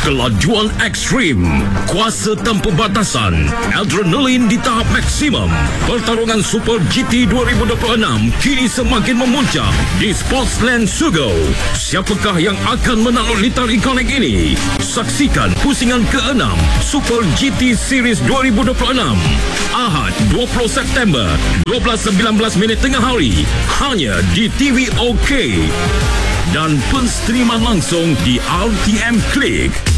Kelajuan ekstrim, kuasa tanpa batasan, adrenalin di tahap maksimum. Pertarungan Super GT 2026 kini semakin memuncak di Sportsland Sugo. Siapakah yang akan menakluk litar ikonik ini? Saksikan pusingan ke-6 Super GT Series 2026 Ahad 20 September 12.19 minit tengah hari, hanya di TV OK dan penstriman langsung di RTM Klik.